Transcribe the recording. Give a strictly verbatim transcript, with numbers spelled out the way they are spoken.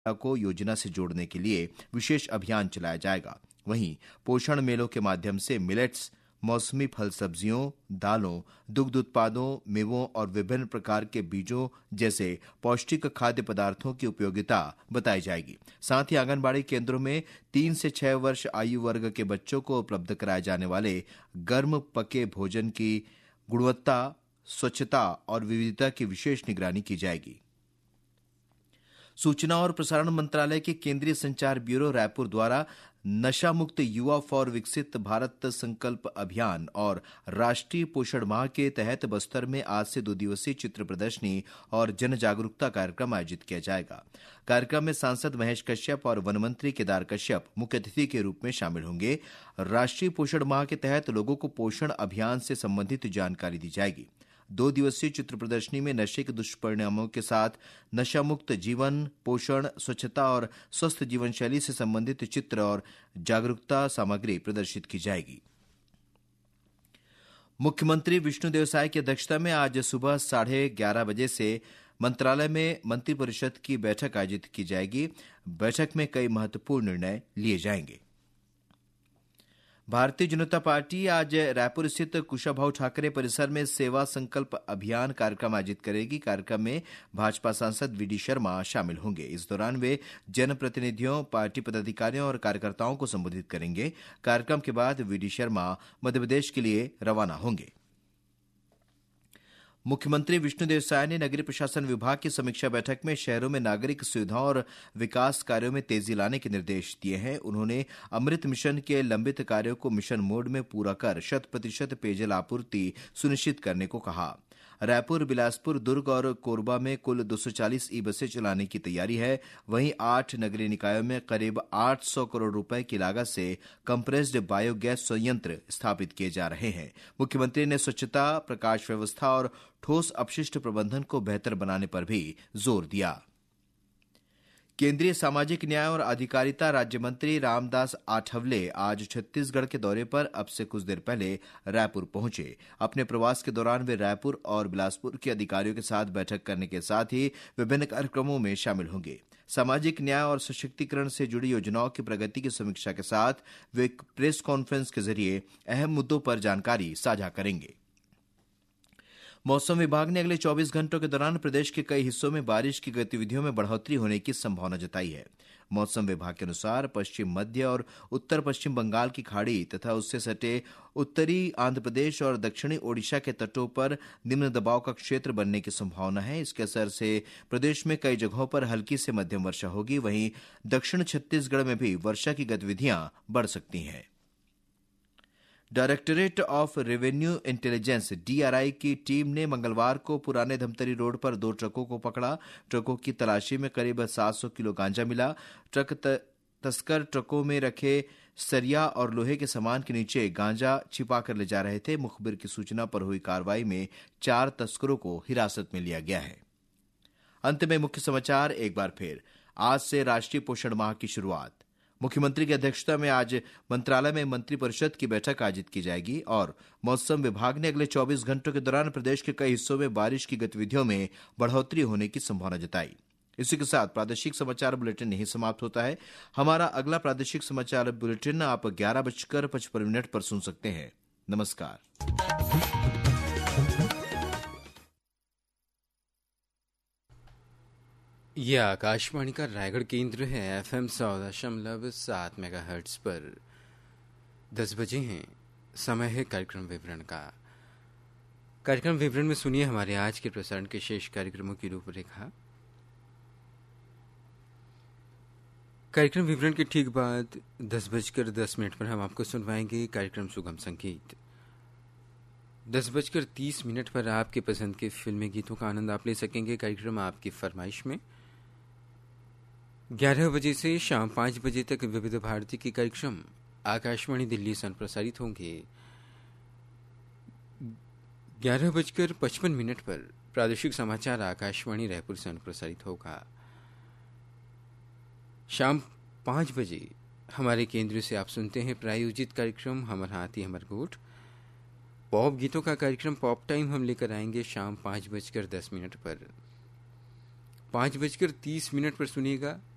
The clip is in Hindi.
को योजना से जोड़ने के लिए विशेष अभियान चलाया जाएगा। वहीं पोषण मेलों के माध्यम से मिलेट्स, मौसमी फल सब्जियों, दालों, दुग्ध उत्पादों, मेवों और विभिन्न प्रकार के बीजों जैसे पौष्टिक खाद्य पदार्थों की उपयोगिता बताई जाएगी। साथ ही आंगनबाड़ी केंद्रों में तीन से छह वर्ष आयु वर्ग के बच्चों को उपलब्ध कराए जाने वाले गर्म पके भोजन की गुणवत्ता, स्वच्छता और विविधता की विशेष निगरानी की जाएगी। सूचना और प्रसारण मंत्रालय के केंद्रीय संचार ब्यूरो रायपुर द्वारा नशा मुक्त युवा फॉर विकसित भारत संकल्प अभियान और राष्ट्रीय पोषण माह के तहत बस्तर में आज से दो दिवसीय चित्र प्रदर्शनी और जन जागरूकता कार्यक्रम आयोजित किया जाएगा। कार्यक्रम में सांसद महेश कश्यप और वन मंत्री केदार कश्यप मुख्य अतिथि के रूप में शामिल होंगे। राष्ट्रीय पोषण माह के तहत लोगों को पोषण अभियान से संबंधित जानकारी दी जाएगी। दो दिवसीय चित्र प्रदर्शनी में नशे के दुष्परिणामों के साथ नशा मुक्त जीवन, पोषण, स्वच्छता और स्वस्थ जीवन शैली से संबंधित चित्र और जागरूकता सामग्री प्रदर्शित की जाएगी। मुख्यमंत्री विष्णुदेव साय की अध्यक्षता में आज सुबह साढ़े ग्यारह बजे से मंत्रालय में मंत्रिपरिषद की बैठक आयोजित की जाएगी। बैठक में कई महत्वपूर्ण निर्णय लिए जाएंगे। भारतीय जनता पार्टी आज रायपुर स्थित कुशाभाऊ ठाकरे परिसर में सेवा संकल्प अभियान कार्यक्रम आयोजित करेगी। कार्यक्रम में भाजपा सांसद वीडी शर्मा शामिल होंगे। इस दौरान वे जनप्रतिनिधियों, पार्टी पदाधिकारियों और कार्यकर्ताओं को संबोधित करेंगे। कार्यक्रम के बाद वीडी शर्मा मध्यप्रदेश के लिए रवाना होंगे। मुख्यमंत्री विष्णुदेव साय ने नगरीय प्रशासन विभाग की समीक्षा बैठक में शहरों में नागरिक सुविधाओं और विकास कार्यों में तेजी लाने के निर्देश दिए हैं। उन्होंने अमृत मिशन के लंबित कार्यों को मिशन मोड में पूरा कर शत प्रतिशत पेयजल आपूर्ति सुनिश्चित करने को कहा। रायपुर, बिलासपुर, दुर्ग और कोरबा में कुल दो सौ चालीस ई बसें चलाने की तैयारी है। वहीं आठ नगरीय निकायों में करीब आठ सौ करोड़ रुपए की लागत से कंप्रेस्ड बायोगैस संयंत्र स्थापित किए जा रहे हैं। मुख्यमंत्री ने स्वच्छता, प्रकाश व्यवस्था और ठोस अपशिष्ट प्रबंधन को बेहतर बनाने पर भी जोर दिया। केंद्रीय सामाजिक न्याय और अधिकारिता राज्य मंत्री रामदास आठवले आज छत्तीसगढ़ के दौरे पर अब से कुछ देर पहले रायपुर पहुंचे। अपने प्रवास के दौरान वे रायपुर और बिलासपुर के अधिकारियों के साथ बैठक करने के साथ ही विभिन्न कार्यक्रमों में शामिल होंगे। सामाजिक न्याय और सशक्तिकरण से जुड़ी योजनाओं की प्रगति की समीक्षा के साथ वे एक प्रेस कॉन्फ्रेंस के जरिए अहम मुद्दों पर जानकारी साझा करेंगे। मौसम विभाग ने अगले चौबीस घंटों के दौरान प्रदेश के कई हिस्सों में बारिश की गतिविधियों में बढ़ोतरी होने की संभावना जताई है। मौसम विभाग के अनुसार पश्चिम मध्य और उत्तर पश्चिम बंगाल की खाड़ी तथा उससे सटे उत्तरी आंध्र प्रदेश और दक्षिणी ओडिशा के तटों पर निम्न दबाव का क्षेत्र बनने की संभावना है। इसके असर से प्रदेश में कई जगहों पर हल्की से मध्यम वर्षा होगी। वहीं दक्षिण छत्तीसगढ़ में भी वर्षा की गतिविधियां बढ़ सकती हैं। Directorate of revenue intelligence DRI की टीम ने मंगलवार को पुराने धमतरी रोड पर दो ट्रकों को पकड़ा। ट्रकों की तलाशी में करीब सात सौ किलो गांजा मिला। ट्रक त, तस्कर ट्रकों में रखे सरिया और लोहे के सामान के नीचे गांजा छिपा कर ले जा रहे थे। मुखबिर की सूचना पर हुई कार्रवाई में चार तस्करों को हिरासत में लिया गया है। अंत में मुख्य समाचार एक बार फिर। आज से राष्ट्रीय पोषण माह की शुरुआत। मुख्यमंत्री की अध्यक्षता में आज मंत्रालय में मंत्रिपरिषद की बैठक आयोजित की जाएगी और मौसम विभाग ने अगले चौबीस घंटों के दौरान प्रदेश के कई हिस्सों में बारिश की गतिविधियों में बढ़ोतरी होने की संभावना जताई। इसी के साथ प्रादेशिक समाचार बुलेटिन यहीं समाप्त होता है। हमारा अगला प्रादेशिक समाचार बुलेटिन आप ग्यारह बजकर पचपन मिनट पर सुन सकते हैं। नमस्कार। यह आकाशवाणी का रायगढ़ केंद्र है। एफएम सौ दशमलव सात मेगाहर्ट्ज पर दस बजे हैं। समय है कार्यक्रम विवरण का। कार्यक्रम विवरण में सुनिए हमारे आज के प्रसारण के शेष कार्यक्रमों की रूपरेखा। कार्यक्रम विवरण के ठीक बाद दस बजकर दस मिनट पर हम आपको सुनवाएंगे कार्यक्रम सुगम संगीत। दस बजकर तीस मिनट पर आपके पसंद के फिल्मी गीतों का आनंद आप ले सकेंगे। कार्यक्रम आपकी फरमाइश में ग्यारह बजे से शाम पाँच बजे तक विविध भारती के कार्यक्रम आकाशवाणी दिल्ली से प्रसारित होंगे। ग्यारह बजकर पचपन मिनट पर प्रादेशिक समाचार आकाशवाणी रायपुर से प्रसारित होगा। शाम पाँच बजे हमारे केंद्र से आप सुनते हैं प्रायोजित कार्यक्रम हमर हाथी हमर गोठ। पॉप गीतों का कार्यक्रम पॉप टाइम हम लेकर आएंगे शाम पाँच बजकर दस मिनट पर। पाँच बजकर तीस मिनट पर सुनिएगा